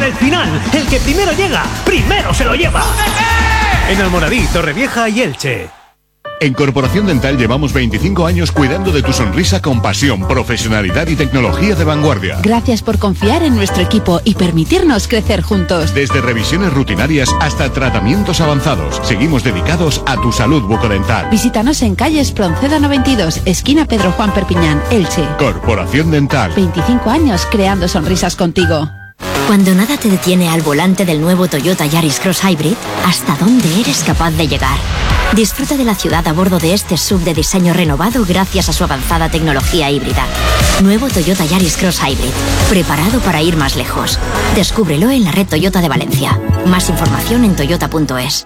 para el final. El que primero llega, primero se lo lleva. En Almoradí, Torrevieja y Elche. En Corporación Dental llevamos 25 años cuidando de tu sonrisa con pasión, profesionalidad y tecnología de vanguardia. Gracias por confiar en nuestro equipo y permitirnos crecer juntos. Desde revisiones rutinarias hasta tratamientos avanzados, seguimos dedicados a tu salud bucodental. Visítanos en calle Espronceda 92, esquina Pedro Juan Perpiñán, Elche. Corporación Dental. 25 años creando sonrisas contigo. Cuando nada te detiene al volante del nuevo Toyota Yaris Cross Hybrid, ¿hasta dónde eres capaz de llegar? Disfruta de la ciudad a bordo de este SUV de diseño renovado gracias a su avanzada tecnología híbrida. Nuevo Toyota Yaris Cross Hybrid, preparado para ir más lejos. Descúbrelo en la red Toyota de Valencia. Más información en toyota.es.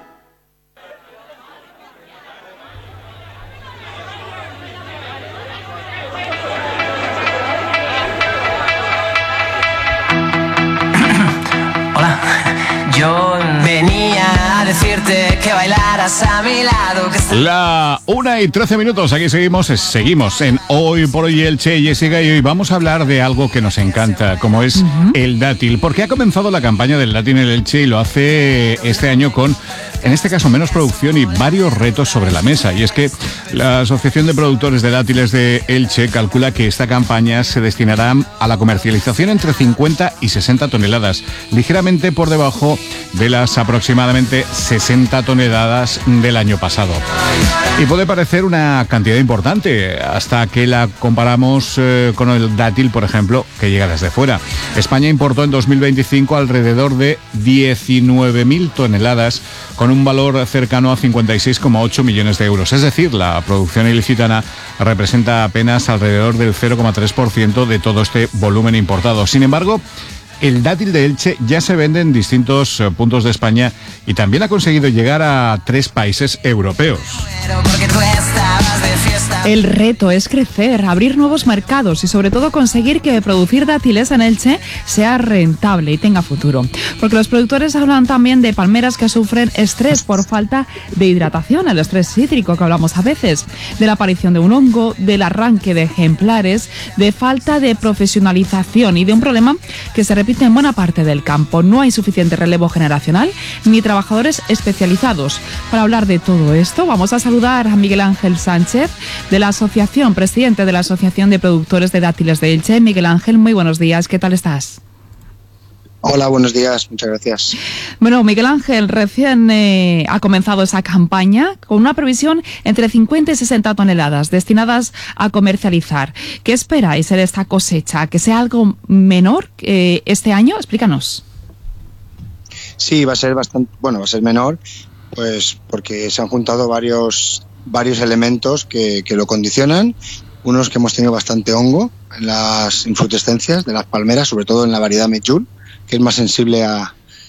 Yo venía a decirte que bailaras a mi lado. La 1:13. Aquí seguimos en Hoy por Hoy Elche, Jessica, y hoy vamos a hablar de algo que nos encanta, como es el dátil, porque ha comenzado la campaña del dátil en Elche y lo hace este año con, en este caso, menos producción y varios retos sobre la mesa. Y es que la Asociación de Productores de Dátiles de Elche calcula que esta campaña se destinará a la comercialización entre 50 y 60 toneladas, ligeramente por debajo de las aproximadamente 60 toneladas del año pasado. Y puede parecer una cantidad importante hasta que la comparamos con el dátil, por ejemplo, que llega desde fuera. España importó en 2025 alrededor de 19.000 toneladas con un valor cercano a 56,8 millones de euros. Es decir, la producción ilicitana representa apenas alrededor del 0,3% de todo este volumen importado. Sin embargo, el dátil de Elche ya se vende en distintos puntos de España y también ha conseguido llegar a 3 países europeos. El reto es crecer, abrir nuevos mercados y sobre todo conseguir que producir dátiles en Elche sea rentable y tenga futuro. Porque los productores hablan también de palmeras que sufren estrés por falta de hidratación, el estrés hídrico que hablamos a veces, de la aparición de un hongo, del arranque de ejemplares, de falta de profesionalización y de un problema que se repite en buena parte del campo. No hay suficiente relevo generacional ni trabajadores especializados. Para hablar de todo esto vamos a saludar a Miguel Ángel Sánchez, de la asociación, presidente de la Asociación de Productores de Dátiles de Elche. Miguel Ángel, muy buenos días, ¿qué tal estás? Hola, buenos días, muchas gracias. Bueno, Miguel Ángel, recién ha comenzado esa campaña con una previsión entre 50 y 60 toneladas destinadas a comercializar. ¿Qué esperáis en esta cosecha? ¿Que sea algo menor este año? Explícanos. Sí, va a ser menor, pues porque se han juntado varios elementos que lo condicionan. Unos que hemos tenido bastante hongo en las infrutescencias de las palmeras, sobre todo en la variedad Medjool, que es más sensible a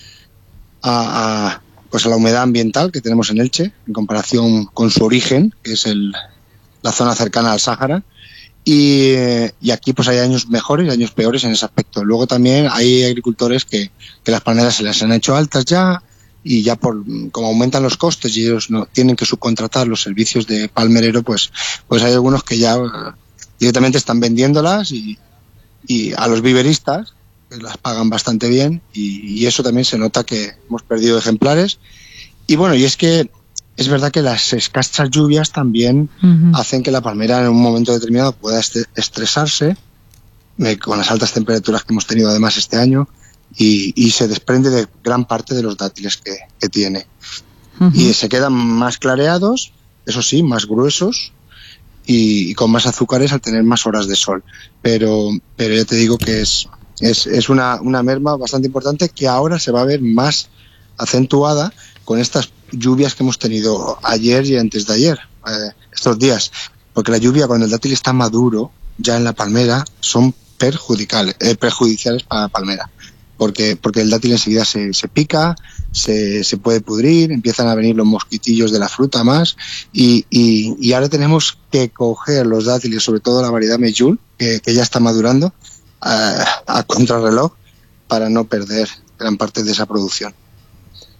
la humedad ambiental que tenemos en Elche, en comparación con su origen, que es la zona cercana al Sáhara. Y aquí pues hay años mejores y años peores en ese aspecto. Luego también hay agricultores que las palmeras se les han hecho altas ya, y ya como aumentan los costes y ellos no tienen que subcontratar los servicios de palmerero, pues hay algunos que ya directamente están vendiéndolas y a los viveristas, que las pagan bastante bien, y eso también se nota que hemos perdido ejemplares. Y bueno, y es que es verdad que las escasas lluvias también hacen que la palmera en un momento determinado pueda estresarse con las altas temperaturas que hemos tenido además este año, y se desprende de gran parte de los dátiles que tiene. Y se quedan más clareados, eso sí, más gruesos y con más azúcares al tener más horas de sol. Pero ya te digo que es una merma bastante importante que ahora se va a ver más acentuada con estas lluvias que hemos tenido ayer y antes de ayer, estos días. Porque la lluvia, cuando el dátil está maduro ya en la palmera, son perjudiciales para la palmera. Porque el dátil enseguida se pica, se puede pudrir, empiezan a venir los mosquitillos de la fruta más, y ahora tenemos que coger los dátiles, sobre todo la variedad Medjool, que ya está madurando, a contrarreloj, para no perder gran parte de esa producción.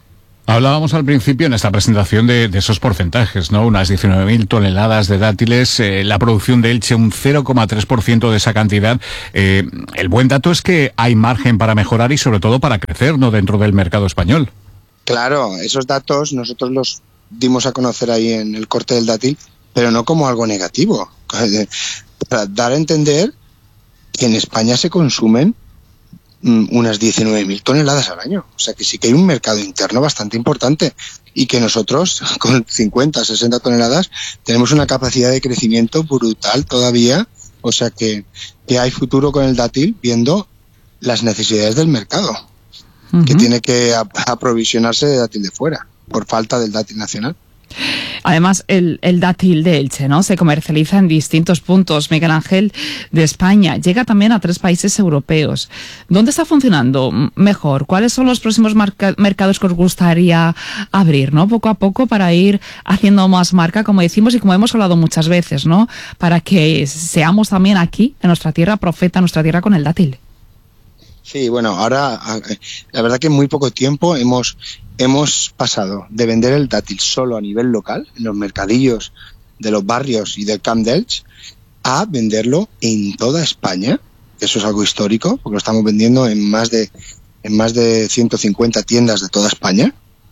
Hablábamos al principio en esta presentación de esos porcentajes, ¿no? Unas 19.000 toneladas de dátiles, la producción de Elche un 0,3% de esa cantidad. El buen dato es que hay margen para mejorar y sobre todo para crecer, ¿no? Dentro del mercado español. Claro, esos datos nosotros los dimos a conocer ahí en el corte del dátil, pero no como algo negativo. Para dar a entender que en España se consumen unas 19.000 toneladas al año. O sea que sí que hay un mercado interno bastante importante y que nosotros con 50, 60 toneladas tenemos una capacidad de crecimiento brutal todavía. O sea que hay futuro con el dátil viendo las necesidades del mercado, que tiene que aprovisionarse de dátil de fuera por falta del dátil nacional. Además, el dátil de Elche, ¿no? Se comercializa en distintos puntos, Miguel Ángel, de España. Llega también a 3 países europeos. ¿Dónde está funcionando mejor? ¿Cuáles son los próximos mercados que os gustaría abrir, ¿no? Poco a poco para ir haciendo más marca, como decimos y como hemos hablado muchas veces, ¿no? Para que seamos también aquí, en nuestra tierra, profeta, nuestra tierra con el dátil. Sí, bueno, ahora la verdad que en muy poco tiempo hemos pasado de vender el dátil solo a nivel local, en los mercadillos de los barrios y del Camp d'Elche, a venderlo en toda España. Eso es algo histórico, porque lo estamos vendiendo en más de 150 tiendas de toda España.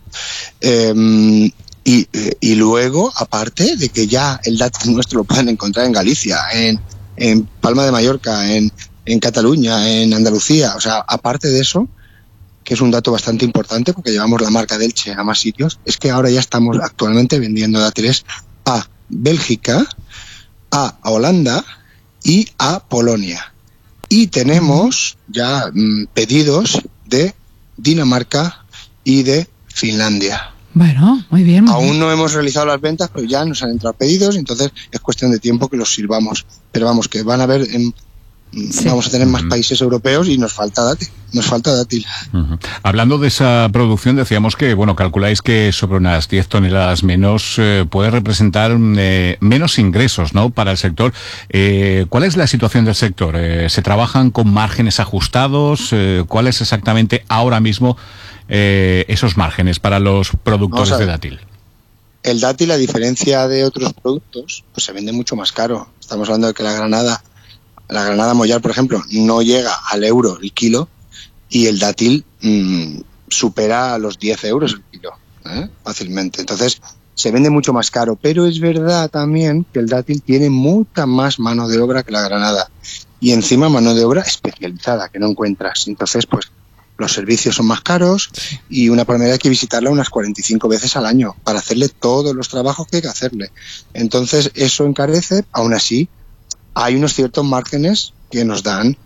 Y luego, aparte de que ya el dátil nuestro lo pueden encontrar en Galicia, en Palma de Mallorca, en Cataluña, en Andalucía. O sea, aparte de eso, que es un dato bastante importante porque llevamos la marca de Elche a más sitios, es que ahora ya estamos actualmente vendiendo dátiles a Bélgica, a Holanda y a Polonia. Y tenemos ya pedidos de Dinamarca y de Finlandia. Bueno, muy bien. Aún no hemos realizado las ventas, pero ya nos han entrado pedidos, entonces es cuestión de tiempo que los sirvamos. Pero vamos, que van a haber... Vamos a tener más países europeos y nos falta dátil. Hablando de esa producción, decíamos que, bueno, calculáis que sobre unas 10 toneladas menos puede representar menos ingresos, ¿no?, para el sector. ¿Cuál es la situación del sector? ¿Se trabajan con márgenes ajustados? ¿Cuál es exactamente ahora mismo esos márgenes para los productores de dátil? El dátil, a diferencia de otros productos, pues se vende mucho más caro. Estamos hablando de que la granada mollar, por ejemplo, no llega al euro el kilo y el dátil supera los 10 euros el kilo, fácilmente. Entonces, se vende mucho más caro, pero es verdad también que el dátil tiene mucha más mano de obra que la granada y encima mano de obra especializada que no encuentras. Entonces, pues los servicios son más caros y una palmera hay que visitarla unas 45 veces al año para hacerle todos los trabajos que hay que hacerle. Entonces, eso encarece. Aún así, hay unos ciertos márgenes que nos dan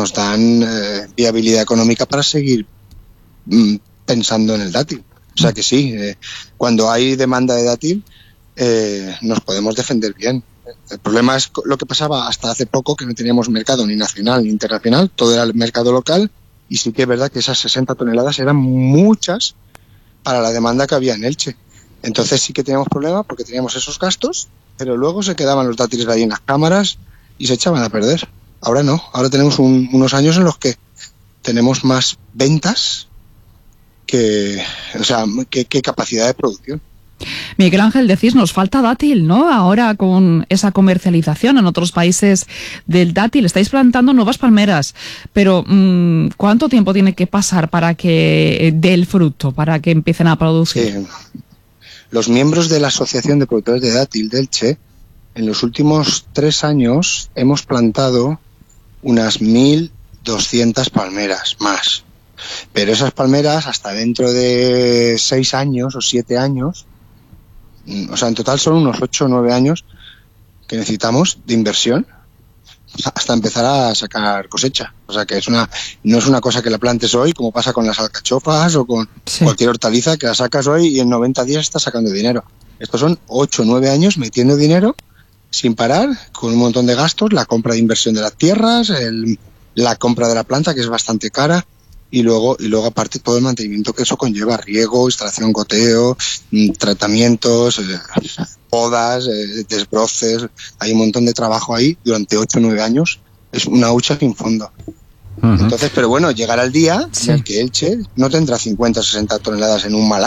viabilidad económica para seguir pensando en el dátil. O sea que sí, cuando hay demanda de dátil nos podemos defender bien. El problema es lo que pasaba hasta hace poco, que no teníamos mercado ni nacional ni internacional, todo era el mercado local, y sí que es verdad que esas 60 toneladas eran muchas para la demanda que había en Elche. Entonces sí que teníamos problemas porque teníamos esos gastos, pero luego se quedaban los dátiles ahí en las cámaras y se echaban a perder. Ahora no, ahora tenemos unos años en los que tenemos más ventas que capacidad de producción. Miguel Ángel, decís, nos falta dátil, ¿no? Ahora con esa comercialización en otros países del dátil, estáis plantando nuevas palmeras, pero ¿cuánto tiempo tiene que pasar para que dé el fruto, para que empiecen a producir? Los miembros de la Asociación de Productores de Dátil de Elche, en los últimos 3 años hemos plantado unas 1.200 palmeras más. Pero esas palmeras hasta dentro de 6 años o 7 años, o sea, en total son unos 8 o 9 años que necesitamos de inversión hasta empezar a sacar cosecha. O sea, que no es una cosa que la plantes hoy, como pasa con las alcachofas o con cualquier hortaliza, que la sacas hoy y en 90 días estás sacando dinero. Estos son 8 o 9 años metiendo dinero sin parar, con un montón de gastos, la compra de inversión de las tierras, la compra de la planta, que es bastante cara, y luego aparte todo el mantenimiento que eso conlleva: riego, instalación, goteo, tratamientos, podas, desbroces. Hay un montón de trabajo ahí durante 8 o 9 años. Es una hucha sin fondo. Entonces, pero bueno, llegará el día en el que Elche no tendrá 50 o 60 toneladas en un mal año.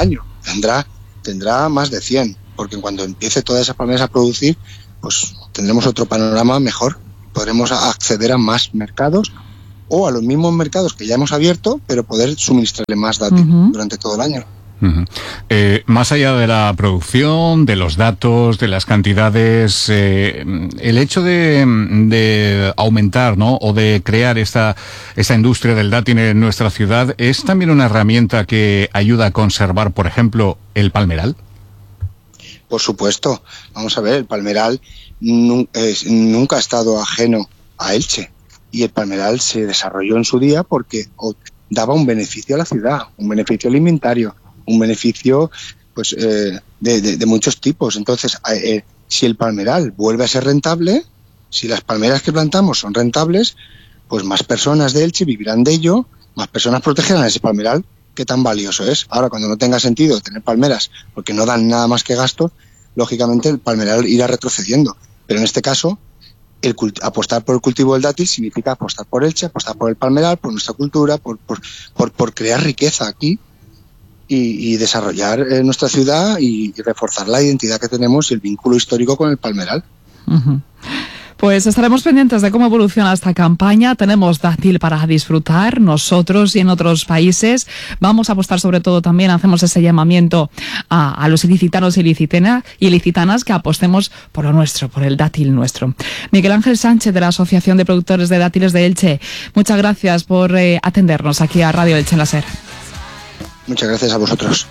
tendrá más de 100, porque cuando empiece todas esas palmeras a producir, pues tendremos otro panorama mejor. Podremos acceder a más mercados o a los mismos mercados que ya hemos abierto, pero poder suministrarle más dátil durante todo el año. Más allá de la producción, de los datos, de las cantidades, el hecho de aumentar, ¿no?, o de crear esta industria del dátil en nuestra ciudad, ¿es también una herramienta que ayuda a conservar, por ejemplo, el palmeral? Por supuesto. Vamos a ver, el palmeral nunca ha estado ajeno a Elche, y el palmeral se desarrolló en su día porque daba un beneficio a la ciudad, un beneficio alimentario, un beneficio pues de muchos tipos. Entonces, si el palmeral vuelve a ser rentable, si las palmeras que plantamos son rentables, pues más personas de Elche vivirán de ello, más personas protegerán ese palmeral, que tan valioso es. Ahora, cuando no tenga sentido tener palmeras porque no dan nada más que gasto, lógicamente el palmeral irá retrocediendo. Pero en este caso, apostar por el cultivo del dátil significa apostar por Elche, apostar por el palmeral, por nuestra cultura, por crear riqueza aquí y desarrollar nuestra ciudad y reforzar la identidad que tenemos y el vínculo histórico con el palmeral. Pues estaremos pendientes de cómo evoluciona esta campaña. Tenemos dátil para disfrutar nosotros y en otros países. Vamos a apostar sobre todo también, hacemos ese llamamiento a los ilicitanos y ilicitanas que apostemos por lo nuestro, por el dátil nuestro. Miguel Ángel Sánchez, de la Asociación de Productores de Dátiles de Elche, muchas gracias por atendernos aquí a Radio Elche en la SER. Muchas gracias a vosotros.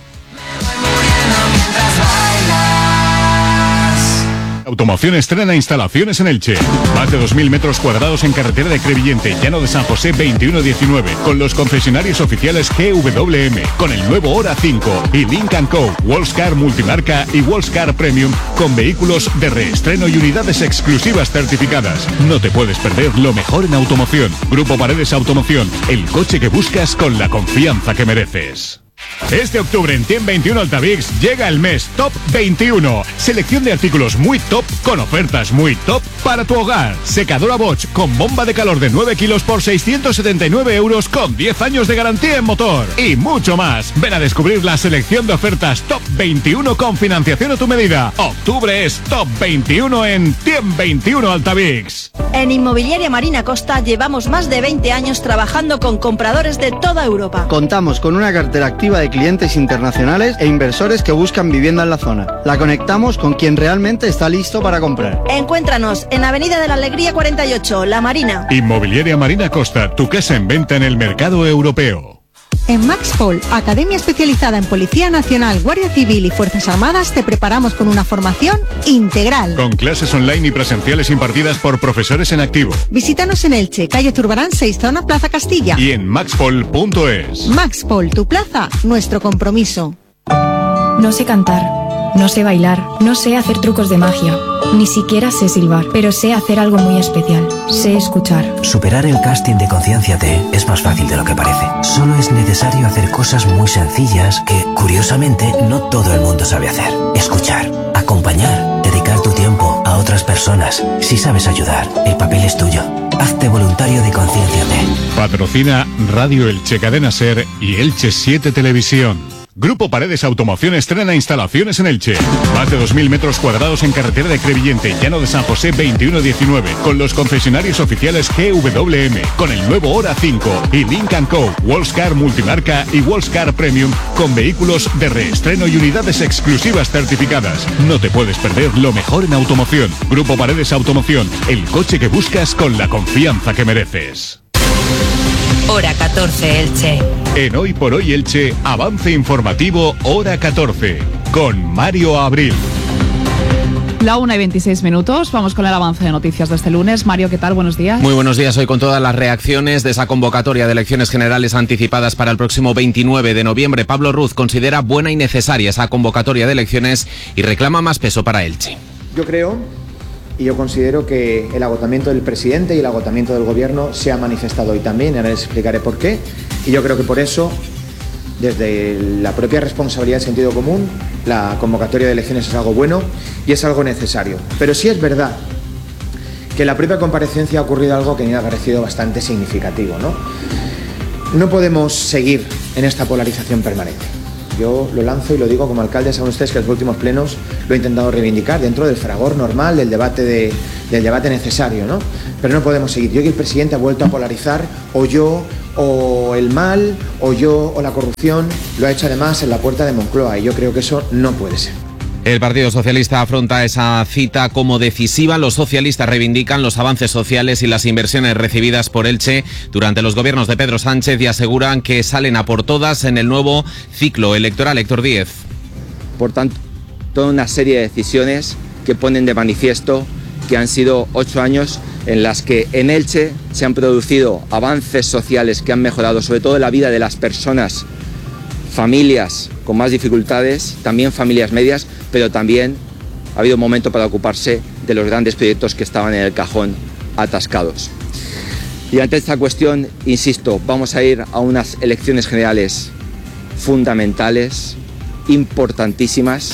Automoción estrena instalaciones en Elche. Más de 2.000 metros cuadrados en carretera de Crevillente, Llano de San José 2119, con los concesionarios oficiales GWM, con el nuevo Hora 5 y Lynk & Co, Wallscar Multimarca y Wallscar Premium, con vehículos de reestreno y unidades exclusivas certificadas. No te puedes perder lo mejor en automoción. Grupo Paredes Automoción, el coche que buscas con la confianza que mereces. Este octubre en TIEM 21 Altavix llega el mes Top 21. Selección de artículos muy top con ofertas muy top para tu hogar. Secadora Bosch con bomba de calor de 9 kilos por 679 euros con 10 años de garantía en motor. Y mucho más. Ven a descubrir la selección de ofertas Top 21 con financiación a tu medida. Octubre es Top 21 en TIEM 21 Altavix. En Inmobiliaria Marina Costa llevamos más de 20 años trabajando con compradores de toda Europa. Contamos con una cartera activa de clientes internacionales e inversores que buscan vivienda en la zona. La conectamos con quien realmente está listo para comprar. Encuéntranos en Avenida de la Alegría 48, La Marina. Inmobiliaria Marina Costa, tu casa en venta en el mercado europeo. En Maxpol, academia especializada en Policía Nacional, Guardia Civil y Fuerzas Armadas, te preparamos con una formación integral. Con clases online y presenciales impartidas por profesores en activo. Visítanos en Elche, calle Zurbarán 6, zona Plaza Castilla. Y en maxpol.es. Maxpol, tu plaza, nuestro compromiso. No sé cantar, no sé bailar, no sé hacer trucos de magia, ni siquiera sé silbar, pero sé hacer algo muy especial, sé escuchar. Superar el casting de Concienciate es más fácil de lo que parece. Solo es necesario hacer cosas muy sencillas que, curiosamente, no todo el mundo sabe hacer. Escuchar, acompañar, dedicar tu tiempo a otras personas. Si sabes ayudar, el papel es tuyo. Hazte voluntario de Concienciate. Patrocina Radio Elche Cadena SER y Elche 7 Televisión. Grupo Paredes Automoción estrena instalaciones en Elche. Más de 2.000 metros cuadrados en carretera de Crevillente, Llano de San José 2119, con los concesionarios oficiales GWM, con el nuevo Hora 5 y Lynk & Co, Wallscar Multimarca y Wallscar Premium, con vehículos de reestreno y unidades exclusivas certificadas. No te puedes perder lo mejor en automoción. Grupo Paredes Automoción, el coche que buscas con la confianza que mereces. Hora 14 Elche. En Hoy por Hoy Elche, avance informativo Hora 14, con Mario Abril. La 1:26, vamos con el avance de noticias de este lunes. Mario, ¿qué tal? Buenos días. Muy buenos días, hoy con todas las reacciones de esa convocatoria de elecciones generales anticipadas para el próximo 29 de noviembre. Pablo Ruz considera buena y necesaria esa convocatoria de elecciones y reclama más peso para Elche. Yo creo y yo considero que el agotamiento del presidente y el agotamiento del gobierno se ha manifestado hoy también, y ahora les explicaré por qué. Y yo creo que por eso, desde la propia responsabilidad y sentido común, la convocatoria de elecciones es algo bueno y es algo necesario. Pero sí es verdad que en la propia comparecencia ha ocurrido algo que me ha parecido bastante significativo, ¿no? No podemos seguir en esta polarización permanente. Yo lo lanzo y lo digo como alcalde, saben ustedes que en los últimos plenos lo he intentado reivindicar dentro del fragor normal del debate necesario, ¿no? Pero no podemos seguir. Yo que el presidente ha vuelto a polarizar, o yo, o el mal, o yo, o la corrupción, lo ha hecho además en la puerta de Moncloa, y yo creo que eso no puede ser. El Partido Socialista afronta esa cita como decisiva. Los socialistas reivindican los avances sociales y las inversiones recibidas por Elche durante los gobiernos de Pedro Sánchez y aseguran que salen a por todas en el nuevo ciclo electoral. Héctor Díez. Por tanto, toda una serie de decisiones que ponen de manifiesto que han sido 8 años en las que en Elche se han producido avances sociales que han mejorado sobre todo la vida de las personas, familias con más dificultades, también familias medias, pero también ha habido un momento para ocuparse de los grandes proyectos que estaban en el cajón atascados. Y ante esta cuestión, insisto, vamos a ir a unas elecciones generales fundamentales, importantísimas,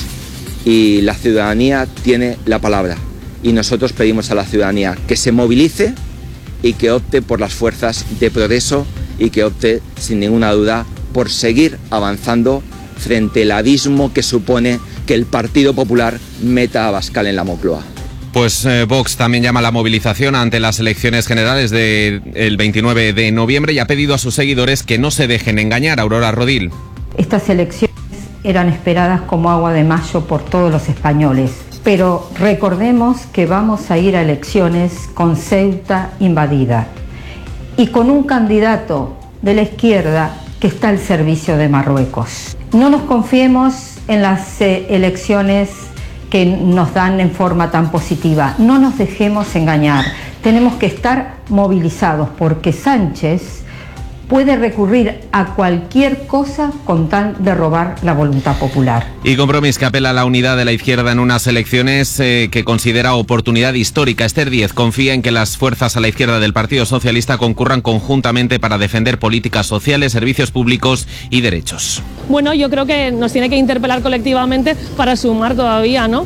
y la ciudadanía tiene la palabra. Y nosotros pedimos a la ciudadanía que se movilice y que opte por las fuerzas de progreso y que opte, sin ninguna duda, por seguir avanzando frente al abismo que supone que el Partido Popular meta a Abascal en la Moncloa. Pues Vox también llama a la movilización ante las elecciones generales del 29 de noviembre y ha pedido a sus seguidores que no se dejen engañar. Aurora Rodil. Estas elecciones eran esperadas como agua de mayo por todos los españoles, pero recordemos que vamos a ir a elecciones con Ceuta invadida y con un candidato de la izquierda que está al servicio de Marruecos. No nos confiemos en las elecciones que nos dan en forma tan positiva. No nos dejemos engañar. Tenemos que estar movilizados porque Sánchez puede recurrir a cualquier cosa con tal de robar la voluntad popular. Y Compromís, que apela a la unidad de la izquierda en unas elecciones que considera oportunidad histórica. Esther Díez confía en que las fuerzas a la izquierda del Partido Socialista concurran conjuntamente para defender políticas sociales, servicios públicos y derechos. Bueno, yo creo que nos tiene que interpelar colectivamente para sumar todavía, ¿no?,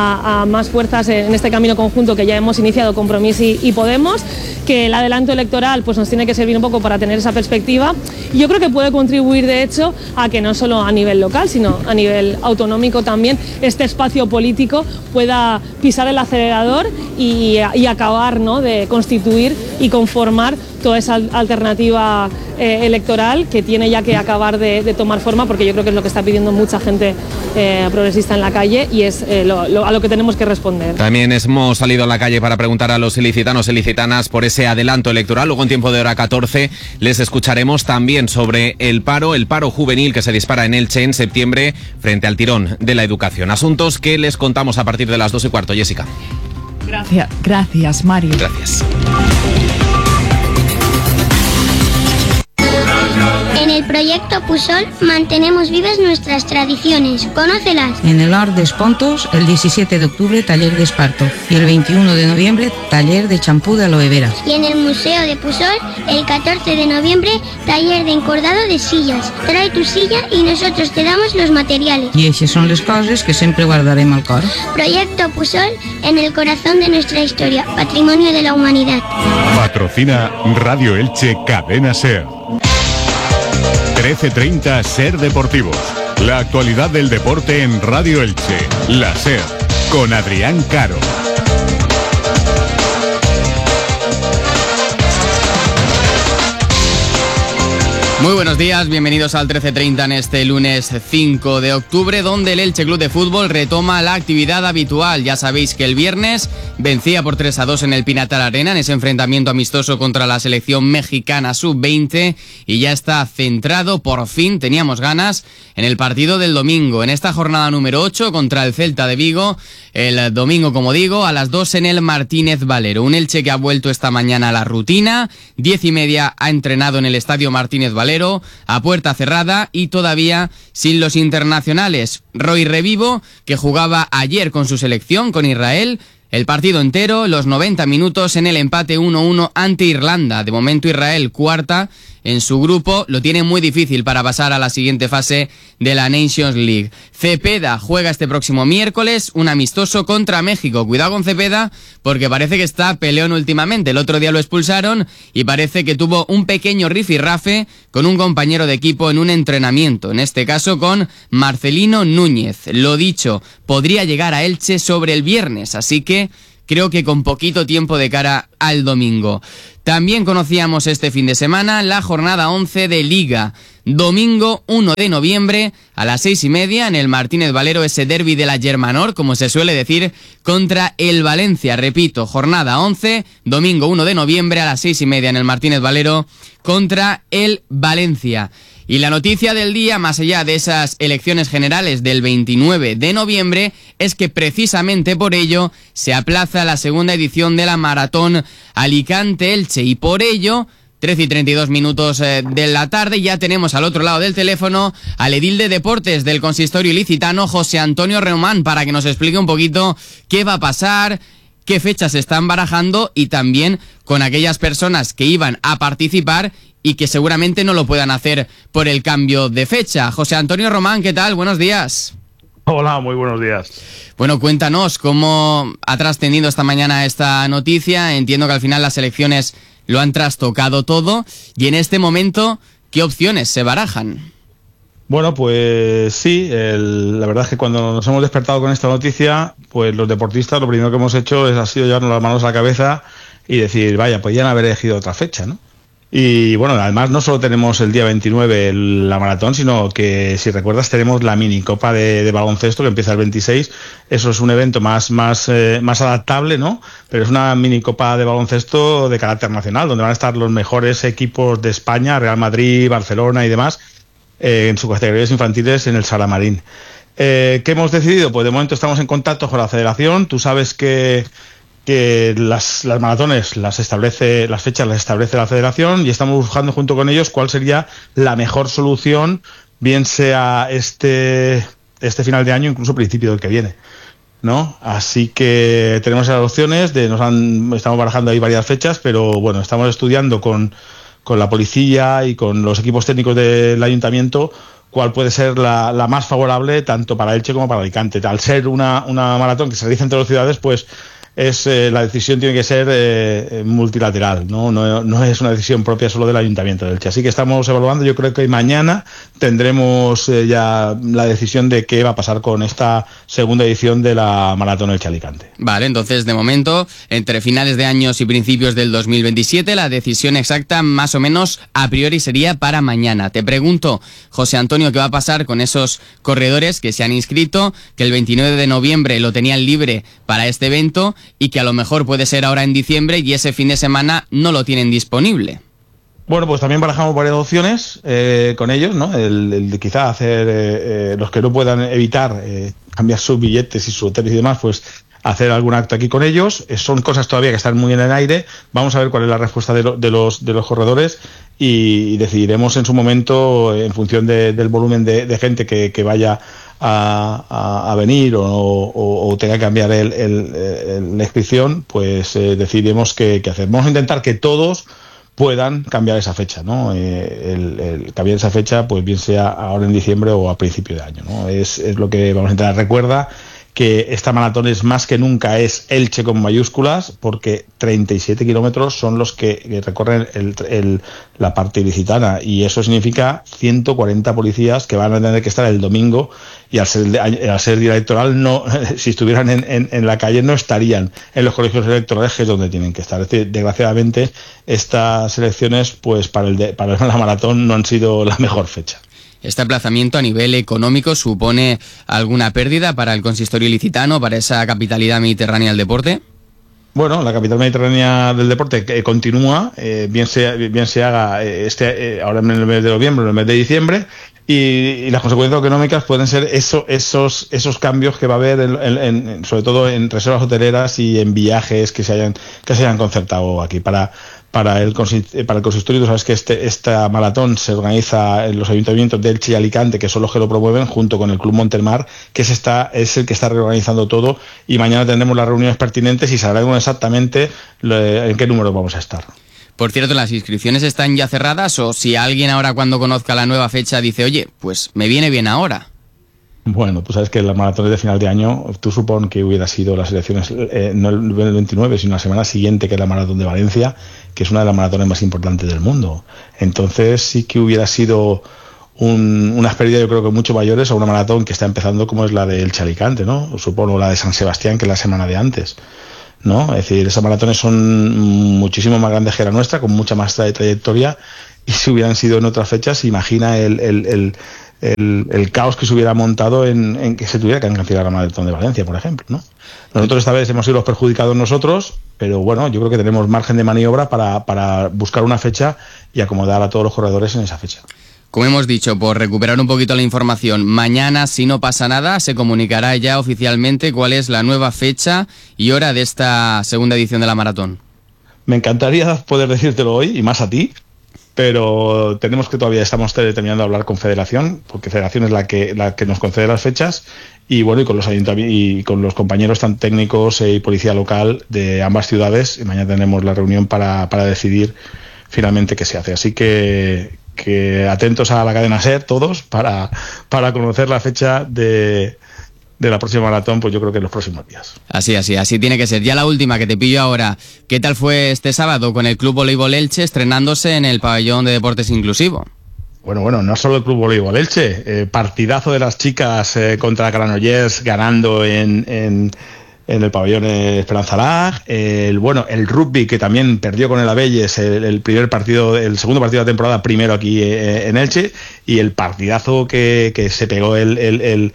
a más fuerzas en este camino conjunto que ya hemos iniciado Compromís y Podemos, que el adelanto electoral pues nos tiene que servir un poco para tener esa perspectiva. Y yo creo que puede contribuir, de hecho, a que no solo a nivel local, sino a nivel autonómico también este espacio político pueda pisar el acelerador y acabar, ¿no?, de constituir y conformar toda esa alternativa electoral que tiene ya que acabar de tomar forma, porque yo creo que es lo que está pidiendo mucha gente progresista en la calle y es a lo que tenemos que responder. También hemos salido a la calle para preguntar a los ilicitanos e ilicitanas por ese adelanto electoral. Luego, en tiempo de hora 14, les escucharemos también sobre el paro juvenil que se dispara en Elche en septiembre frente al tirón de la educación. Asuntos que les contamos a partir de las 2:15. Jessica. Gracias, Mario. Gracias. En el proyecto Pusol mantenemos vivas nuestras tradiciones. Conócelas. En el Art de Espontos, el 17 de octubre, taller de esparto. Y el 21 de noviembre, taller de champú de aloe vera. Y en el Museo de Pusol, el 14 de noviembre, taller de encordado de sillas. Trae tu silla y nosotros te damos los materiales. Y esas son las cosas que siempre guardaremos al cor. Proyecto Pusol en el corazón de nuestra historia, patrimonio de la humanidad. Patrocina Radio Elche Cadena SER. 13:30 SER Deportivos. La actualidad del deporte en Radio Elche. La SER, con Adrián Caro. Muy buenos días, bienvenidos al 13:30 en este lunes 5 de octubre, donde el Elche Club de Fútbol retoma la actividad habitual. Ya sabéis que el viernes vencía por 3-2 en el Pinatar Arena, en ese enfrentamiento amistoso contra la selección mexicana sub-20, y ya está centrado, por fin, teníamos ganas, en el partido del domingo, en esta jornada número 8 contra el Celta de Vigo, el domingo, como digo, a las 2 en el Martínez Valero. Un Elche que ha vuelto esta mañana a la rutina, 10:30 ha entrenado en el Estadio Martínez Valero, a puerta cerrada y todavía sin los internacionales. Roy Revivo, que jugaba ayer con su selección, con Israel, el partido entero, los 90 minutos en el empate 1-1 ante Irlanda. De momento Israel cuarta en su grupo lo tiene muy difícil para pasar a la siguiente fase de la Nations League. Cepeda juega este próximo miércoles un amistoso contra México. Cuidado con Cepeda porque parece que está peleón últimamente. El otro día lo expulsaron y parece que tuvo un pequeño rifirrafe con un compañero de equipo en un entrenamiento, en este caso con Marcelino Núñez. Lo dicho, podría llegar a Elche sobre el viernes, así que creo que con poquito tiempo de cara al domingo. También conocíamos este fin de semana la jornada 11 de Liga. Domingo 1 de noviembre a las 6:30 en el Martínez Valero, ese derbi de la Germanor, como se suele decir, contra el Valencia. Repito, jornada 11, domingo 1 de noviembre a las 6:30 en el Martínez Valero contra el Valencia. Y la noticia del día, más allá de esas elecciones generales del 29 de noviembre, es que precisamente por ello se aplaza la segunda edición de la Maratón Alicante-Elche. Y por ello, 13:32 de la tarde, ya tenemos al otro lado del teléfono al edil de Deportes del Consistorio Ilicitano, José Antonio Román, para que nos explique un poquito qué va a pasar, qué fechas se están barajando y también con aquellas personas que iban a participar y que seguramente no lo puedan hacer por el cambio de fecha. José Antonio Román, ¿qué tal? Buenos días. Hola, muy buenos días. Bueno, cuéntanos cómo ha trascendido esta mañana esta noticia. Entiendo que al final las elecciones lo han trastocado todo y en este momento, ¿qué opciones se barajan? Bueno, pues sí, la verdad es que cuando nos hemos despertado con esta noticia, pues los deportistas lo primero que hemos hecho ha sido llevarnos las manos a la cabeza y decir, vaya, podían haber elegido otra fecha, ¿no? Y bueno, además no solo tenemos el día 29 la maratón, sino que, si recuerdas, tenemos la minicopa de baloncesto que empieza el 26. Eso es un evento más adaptable, ¿no? Pero es una minicopa de baloncesto de carácter nacional, donde van a estar los mejores equipos de España, Real Madrid, Barcelona y demás, en sus categorías infantiles en el Salamarín. ¿Qué hemos decidido? Pues de momento estamos en contacto con la federación. Tú sabes que las maratones las fechas las establece la federación y estamos buscando junto con ellos cuál sería la mejor solución, bien sea este final de año, incluso principio del que viene, ¿no? Así que tenemos esas opciones, estamos barajando ahí varias fechas, pero bueno, estamos estudiando con la policía y con los equipos técnicos del ayuntamiento cuál puede ser la más favorable tanto para Elche como para Alicante. Al ser una maratón que se realiza entre dos ciudades, pues la decisión tiene que ser multilateral, no es una decisión propia solo del Ayuntamiento de Elche. Así que estamos evaluando. Yo creo que mañana tendremos ya la decisión de qué va a pasar con esta segunda edición de la Maratón Elche-Alicante. Vale, entonces de momento, entre finales de años y principios del 2027, la decisión exacta más o menos a priori sería para mañana. Te pregunto, José Antonio, ¿qué va a pasar con esos corredores que se han inscrito, que el 29 de noviembre lo tenían libre para este evento y que a lo mejor puede ser ahora en diciembre y ese fin de semana no lo tienen disponible? Bueno, pues también barajamos varias opciones con ellos, ¿no? El de quizá hacer, los que no puedan evitar cambiar sus billetes y sus hoteles y demás, pues hacer algún acto aquí con ellos. Son cosas todavía que están muy en el aire. Vamos a ver cuál es la respuesta de los corredores y decidiremos en su momento, en función del volumen de gente que vaya a venir o tenga que cambiar la inscripción, pues decidiremos qué hacer. Vamos a intentar que todos puedan cambiar esa fecha, ¿no? El cambiar esa fecha, pues bien sea ahora en diciembre o a principio de año, ¿no? Es lo que vamos a intentar. Recuerda que esta maratón es más que nunca es Elche con mayúsculas, porque 37 kilómetros son los que recorren la parte ilicitana, y eso significa 140 policías que van a tener que estar el domingo, y al ser día electoral, no, si estuvieran en la calle no estarían en los colegios electorales, que es donde tienen que estar. Es decir, desgraciadamente estas elecciones, pues para la maratón no han sido la mejor fecha. ¿Este aplazamiento a nivel económico supone alguna pérdida para el consistorio ilicitano, para esa capitalidad mediterránea del deporte? Bueno, la capital mediterránea del deporte continúa, bien se haga ahora en el mes de noviembre o en el mes de diciembre, y las consecuencias económicas pueden ser esos cambios que va a haber sobre todo en reservas hoteleras y en viajes que se hayan concertado aquí para el consistorio. Tú sabes que esta maratón se organiza en los ayuntamientos de Elche y Alicante, que son los que lo promueven, junto con el Club Montermar, que es el que está reorganizando todo, y mañana tendremos las reuniones pertinentes y sabremos exactamente en qué número vamos a estar. Por cierto, ¿las inscripciones están ya cerradas o si alguien ahora cuando conozca la nueva fecha dice, oye, pues me viene bien ahora? Bueno, tú sabes que las maratones de final de año, tú supón que hubiera sido las elecciones, no el 29, sino la semana siguiente, que es la maratón de Valencia, que es una de las maratones más importantes del mundo. Entonces sí que hubiera sido unas pérdidas, yo creo que mucho mayores a una maratón que está empezando como es la de Elche Alicante, ¿no? Supongo la de San Sebastián, que es la semana de antes, ¿no? Es decir, esas maratones son muchísimo más grandes que la nuestra, con mucha más trayectoria, y si hubieran sido en otras fechas, imagina el caos que se hubiera montado en que se tuviera que cancelar la maratón de Valencia, por ejemplo, ¿no? Nosotros esta vez hemos sido los perjudicados nosotros, pero bueno, yo creo que tenemos margen de maniobra para buscar una fecha y acomodar a todos los corredores en esa fecha. Como hemos dicho, por recuperar un poquito la información, mañana, si no pasa nada, se comunicará ya oficialmente cuál es la nueva fecha y hora de esta segunda edición de la maratón. Me encantaría poder decírtelo hoy, y más a ti, pero tenemos que todavía estamos terminando de hablar con Federación, porque Federación es la que nos concede las fechas, y bueno, y con los ayuntamientos y con los compañeros tan técnicos y policía local de ambas ciudades, y mañana tenemos la reunión para decidir finalmente qué se hace. Así que atentos a la cadena SER todos para conocer la fecha de la próxima maratón, pues yo creo que en los próximos días. Así tiene que ser. Ya la última que te pillo ahora, ¿qué tal fue este sábado con el Club Voleibol Elche estrenándose en el pabellón de deportes inclusivo? Bueno, no solo el Club Voleibol Elche, partidazo de las chicas contra Granollers ganando en el pabellón Esperanza Lag, el rugby, que también perdió con el Abelles el segundo partido de la temporada, primero aquí en Elche, y el partidazo que se pegó el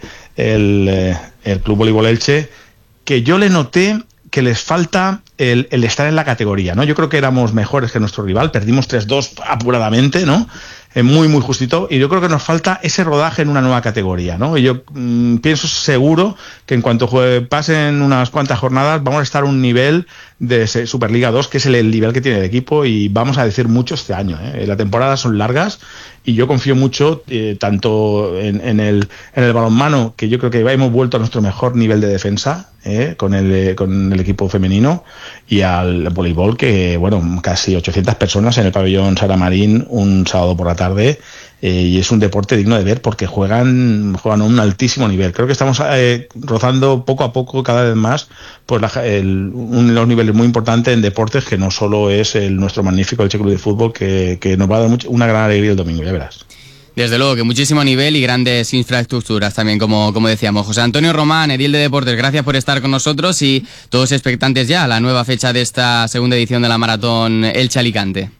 Club Voleibol Elche, que yo le noté que les falta el estar en la categoría, ¿no? Yo creo que éramos mejores que nuestro rival, perdimos 3-2 apuradamente, ¿no? Muy, muy justito, y yo creo que nos falta ese rodaje en una nueva categoría, ¿no? Y yo pienso seguro que en cuanto pasen unas cuantas jornadas vamos a estar a un nivel de Superliga 2, que es el nivel que tiene el equipo, y vamos a decir mucho este año, ¿eh? Las temporadas son largas y yo confío mucho tanto en el balonmano, que yo creo que hemos vuelto a nuestro mejor nivel de defensa con el equipo femenino, y al voleibol, que casi 800 personas en el pabellón Sara Marín un sábado por la tarde, y es un deporte digno de ver porque juegan a un altísimo nivel. Creo que estamos rozando poco a poco cada vez más pues uno de los niveles muy importantes en deportes, que no solo es nuestro magnífico Elche Club de Fútbol, que nos va a dar una gran alegría el domingo, ya verás. Desde luego, que muchísimo nivel y grandes infraestructuras también, como decíamos. José Antonio Román, edil de Deportes, gracias por estar con nosotros, y todos expectantes ya a la nueva fecha de esta segunda edición de la maratón Elche Alicante.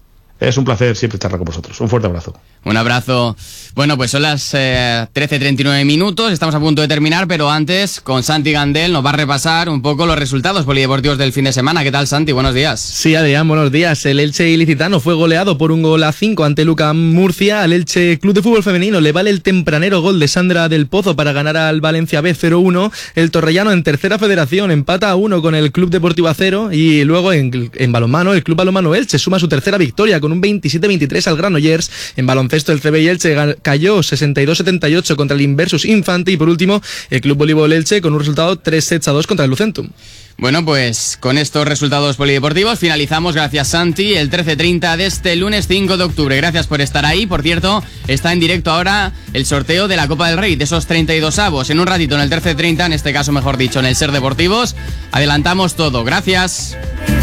Es un placer siempre estar con vosotros. Un fuerte abrazo. Un abrazo. Bueno, pues son las 13:39 minutos, estamos a punto de terminar, pero antes, con Santi Gandel nos va a repasar un poco los resultados polideportivos del fin de semana. ¿Qué tal, Santi? Buenos días. Sí, Adrián, buenos días. El Elche ilicitano fue goleado por 1-5 ante Luca Murcia. Al Elche Club de Fútbol Femenino le vale el tempranero gol de Sandra del Pozo para ganar al Valencia B 0-1. El Torrellano, en tercera federación, empata a 1 con el Club Deportivo Acero, y luego en balonmano, el Club Balonmano Elche suma su tercera victoria con un 27-23 al Granollers. En baloncesto, el CB Elche cayó 62-78 contra el Inversus Infante, y por último el Club Voleibol Elche con un resultado 3-2 contra el Lucentum. Bueno, pues con estos resultados polideportivos finalizamos, gracias Santi, el 13:30 de este lunes 5 de octubre. Gracias por estar ahí. Por cierto, está en directo ahora el sorteo de la Copa del Rey, de esos 32avos. En un ratito en el 13:30, en este caso mejor dicho en el Ser Deportivos, adelantamos todo. Gracias.